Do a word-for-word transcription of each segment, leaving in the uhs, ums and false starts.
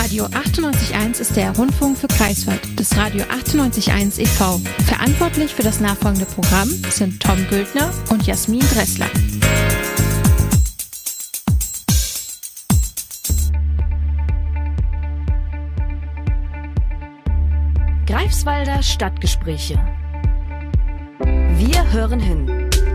Radio achtundneunzig Komma eins ist der Rundfunk für Greifswald des Radio achtundneunzig Komma eins e V Verantwortlich für das nachfolgende Programm sind Tom Güldner und Jasmin Dressler. Greifswalder Stadtgespräche. Wir hören hin.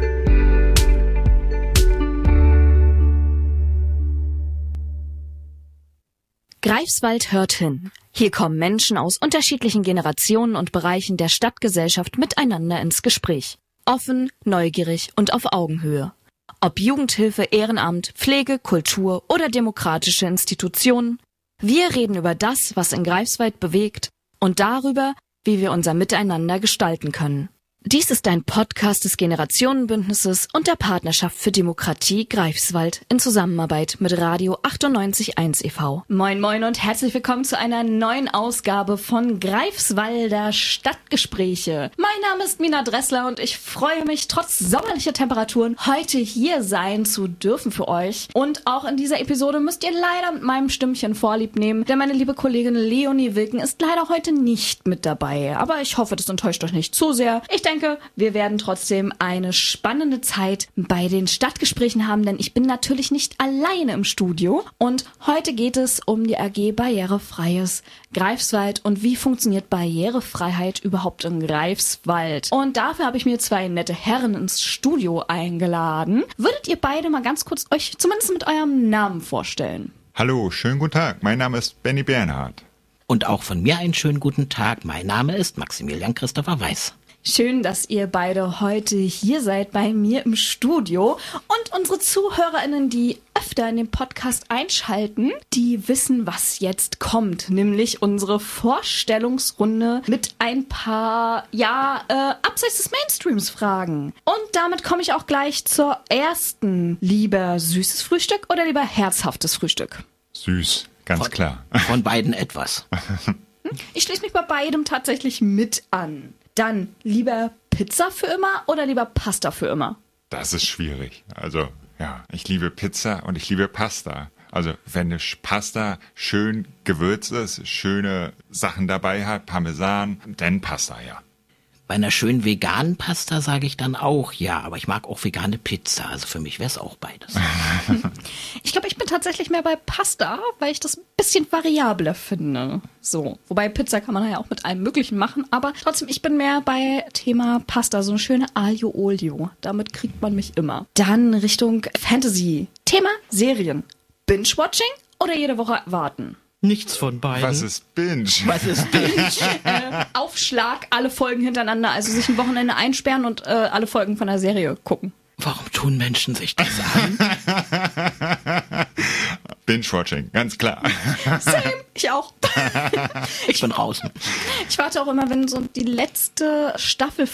Greifswald hört hin. Hier kommen Menschen aus unterschiedlichen Generationen und Bereichen der Stadtgesellschaft miteinander ins Gespräch. Offen, neugierig und auf Augenhöhe. Ob Jugendhilfe, Ehrenamt, Pflege, Kultur oder demokratische Institutionen. Wir reden über das, was in Greifswald bewegt und darüber, wie wir unser Miteinander gestalten können. Dies ist ein Podcast des Generationenbündnisses und der Partnerschaft für Demokratie Greifswald in Zusammenarbeit mit Radio achtundneunzig Komma eins e V Moin moin und herzlich willkommen zu einer neuen Ausgabe von Greifswalder Stadtgespräche. Mein Name ist Mina Dressler und ich freue mich, trotz sommerlicher Temperaturen heute hier sein zu dürfen für euch. Und auch in dieser Episode müsst ihr leider mit meinem Stimmchen Vorlieb nehmen, denn meine liebe Kollegin Leonie Wilken ist leider heute nicht mit dabei. Aber ich hoffe, das enttäuscht euch nicht zu sehr. Ich Ich denke, wir werden trotzdem eine spannende Zeit bei den Stadtgesprächen haben, denn ich bin natürlich nicht alleine im Studio. Und heute geht es um die A G Barrierefreies Greifswald und wie funktioniert Barrierefreiheit überhaupt in Greifswald. Und dafür habe ich mir zwei nette Herren ins Studio eingeladen. Würdet ihr beide mal ganz kurz euch zumindest mit eurem Namen vorstellen? Hallo, schönen guten Tag. Mein Name ist Benny Bernhard. Und auch von mir einen schönen guten Tag. Mein Name ist Maximilian Christopher Weiß. Schön, dass ihr beide heute hier seid bei mir im Studio. Und unsere ZuhörerInnen, die öfter in den Podcast einschalten, die wissen, was jetzt kommt. Nämlich unsere Vorstellungsrunde mit ein paar, ja, äh, abseits des Mainstreams Fragen. Und damit komme ich auch gleich zur ersten. Lieber süßes Frühstück oder lieber herzhaftes Frühstück? Süß, ganz von, klar. Von beiden etwas. Ich schließe mich bei beidem tatsächlich mit an. Dann lieber Pizza für immer oder lieber Pasta für immer? Das ist schwierig. Also, ja, ich liebe Pizza und ich liebe Pasta. Also, wenn eine Pasta schön gewürzt ist, schöne Sachen dabei hat, Parmesan, dann Pasta, ja. Bei einer schönen veganen Pasta sage ich dann auch ja, aber ich mag auch vegane Pizza, also für mich wäre es auch beides. Ich glaube, ich bin tatsächlich mehr bei Pasta, weil ich das ein bisschen variabler finde. So, wobei Pizza kann man ja auch mit allem Möglichen machen, aber trotzdem, ich bin mehr bei Thema Pasta, so eine schöne Aglio Olio. Damit kriegt man mich immer. Dann Richtung Fantasy. Thema Serien. Binge-Watching oder jede Woche warten? Nichts von beiden. Was ist Binge? Was ist Binge? äh, Aufschlag, alle Folgen hintereinander, also sich ein Wochenende einsperren und äh, alle Folgen von der Serie gucken. Warum tun Menschen sich das an? Binge-Watching, ganz klar. Same, ich auch. Ich bin draußen. Ich warte auch immer, wenn so die letzte Staffel